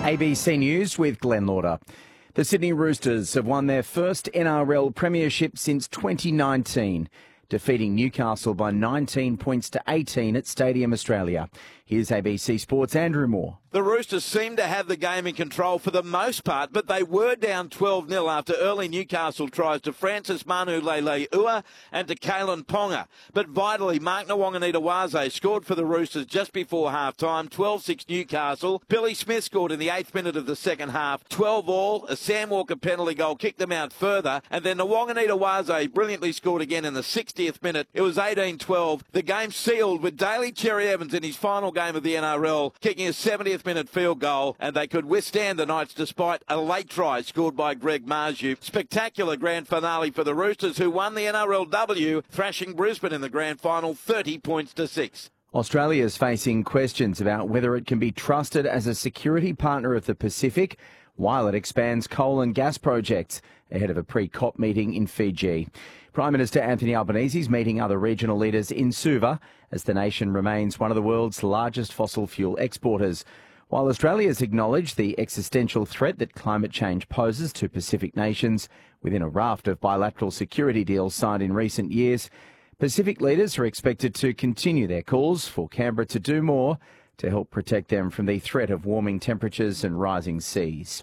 ABC News with Glenn Lauder. The Sydney Roosters have won their first NRL premiership since 2019, defeating Newcastle by 19 points to 18 at Stadium Australia. Here's ABC Sports' Andrew Moore. The Roosters seemed to have the game in control for the most part, but they were down 12-0 after early Newcastle tries to Francis Manu Leilua and to Kalen Ponga. But vitally, Mark Nawaqanitawase scored for the Roosters just before half-time, 12-6 Newcastle. Billy Smith scored in the 8th minute of the second half, 12-all. A Sam Walker penalty goal kicked them out further, and then Nawaqanitawase brilliantly scored again in the 60th minute. It was 18-12. The game sealed with Daly Cherry Evans in his final game of the NRL, kicking a 70th minute field goal, and they could withstand the Knights despite a late try scored by Greg Marju. Spectacular grand finale for the Roosters, who won the NRLW, thrashing Brisbane in the grand final 30 points to 6. Australia is facing questions about whether it can be trusted as a security partner of the Pacific while it expands coal and gas projects ahead of a pre-COP meeting in Fiji. Prime Minister Anthony Albanese is meeting other regional leaders in Suva as the nation remains one of the world's largest fossil fuel exporters. While Australia has acknowledged the existential threat that climate change poses to Pacific nations within a raft of bilateral security deals signed in recent years, Pacific leaders are expected to continue their calls for Canberra to do more to help protect them from the threat of warming temperatures and rising seas.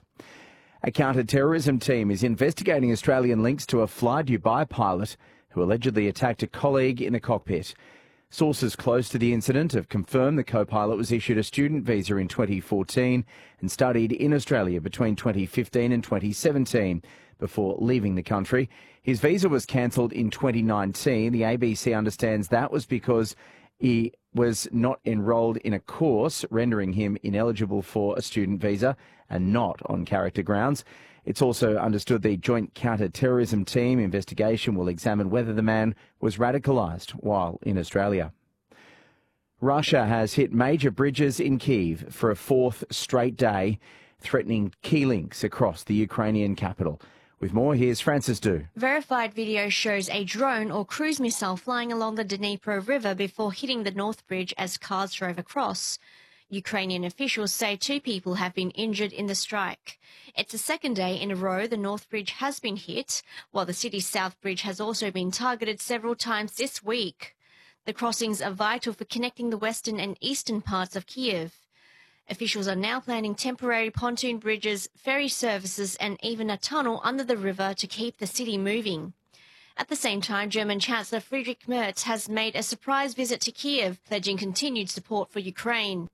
A counter-terrorism team is investigating Australian links to a Fly Dubai pilot who allegedly attacked a colleague in the cockpit. Sources close to the incident have confirmed the co-pilot was issued a student visa in 2014 and studied in Australia between 2015 and 2017 before leaving the country. His visa was cancelled in 2019. The ABC understands that was because he was not enrolled in a course, rendering him ineligible for a student visa and not on character grounds. It's also understood the Joint Counter-Terrorism Team investigation will examine whether the man was radicalised while in Australia. Russia has hit major bridges in Kyiv for a fourth straight day, threatening key links across the Ukrainian capital. With more, here's Francis Du. Verified video shows a drone or cruise missile flying along the Dnipro River before hitting the North Bridge as cars drove across. Ukrainian officials say 2 people have been injured in the strike. It's the second day in a row the North Bridge has been hit, while the city's South Bridge has also been targeted several times this week. The crossings are vital for connecting the western and eastern parts of Kyiv. Officials are now planning temporary pontoon bridges, ferry services and even a tunnel under the river to keep the city moving. At the same time, German Chancellor Friedrich Merz has made a surprise visit to Kyiv, pledging continued support for Ukraine.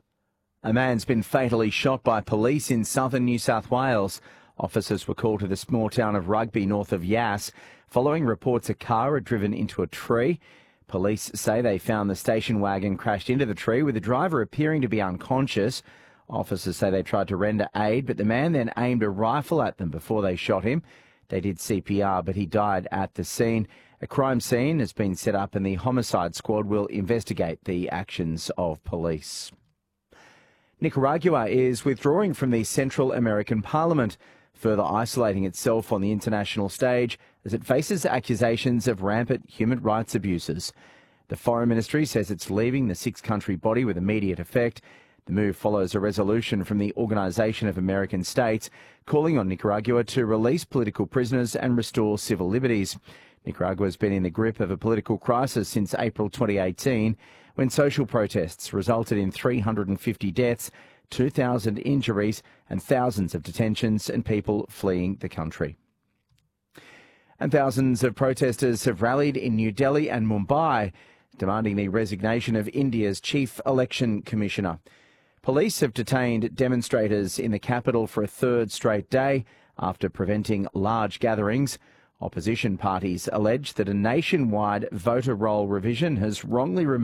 A man's been fatally shot by police in southern New South Wales. Officers were called to the small town of Rugby north of Yass following reports a car had driven into a tree. Police say they found the station wagon crashed into the tree with the driver appearing to be unconscious. Officers say they tried to render aid, but the man then aimed a rifle at them before they shot him. They did CPR, but he died at the scene. A crime scene has been set up and the homicide squad will investigate the actions of police. Nicaragua is withdrawing from the Central American Parliament, further isolating itself on the international stage as it faces accusations of rampant human rights abuses. The Foreign Ministry says it's leaving the 6-country body with immediate effect. The move follows a resolution from the Organisation of American States calling on Nicaragua to release political prisoners and restore civil liberties. Nicaragua has been in the grip of a political crisis since April 2018, when social protests resulted in 350 deaths, 2,000 injuries and thousands of detentions and people fleeing the country. And thousands of protesters have rallied in New Delhi and Mumbai, demanding the resignation of India's Chief Election Commissioner. Police have detained demonstrators in the capital for a third straight day after preventing large gatherings. Opposition parties allege that a nationwide voter roll revision has wrongly removed